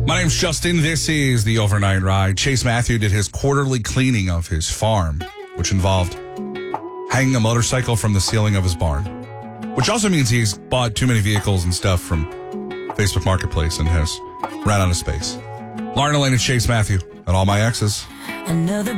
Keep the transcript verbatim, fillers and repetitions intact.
My name's Justin. This is the Overnight Ride. Chase Matthew did his quarterly cleaning of his farm, which involved hanging a motorcycle from the ceiling of his barn, which also means he's bought too many vehicles and stuff from Facebook Marketplace and has ran out of space. Lauren Elaine and Chase Matthew and all my exes. Another